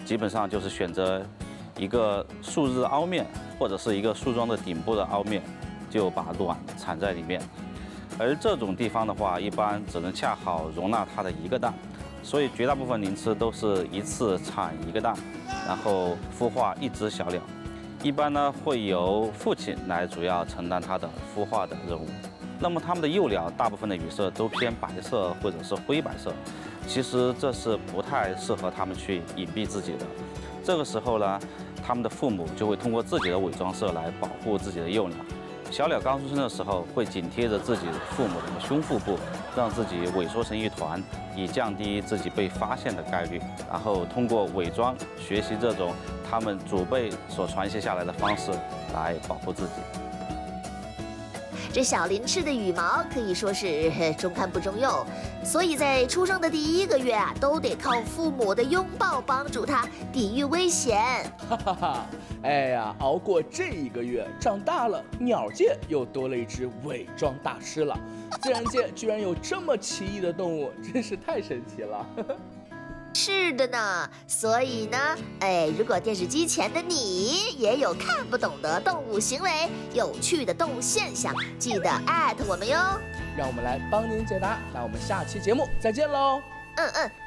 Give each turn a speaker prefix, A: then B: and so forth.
A: 基本上就是选择一个树枝凹面，或者是一个树桩的顶部的凹面，就把卵产在里面。而这种地方的话，一般只能恰好容纳它的一个蛋，所以绝大部分灵芝都是一次产一个蛋，然后孵化一只小鸟。一般呢会由父亲来主要承担它的孵化的任务。那么它们的幼鸟大部分的羽色都偏白色或者是灰白色，其实这是不太适合它们去隐蔽自己的。这个时候呢，它们的父母就会通过自己的伪装色来保护自己的幼鸟。小鸟刚出生的时候会紧贴着自己父母的胸腹部，让自己萎缩成一团，以降低自己被发现的概率。然后通过伪装学习这种他们祖辈所传续下来的方式来保护自己。
B: 这小鳞翅的羽毛可以说是中看不中用，所以在出生的第1个月啊，都得靠父母的拥抱帮助它抵御危险。
C: 哈哈哈！哎呀，熬过这1个月，长大了，鸟界又多了一只伪装大师了。自然界居然有这么奇异的动物，真是太神奇了。
B: 是的呢，所以呢，如果电视机前的你也有看不懂的动物行为、有趣的动物现象，记得@我们哟。
C: 让我们来帮您解答。那我们下期节目再见喽。
B: 嗯。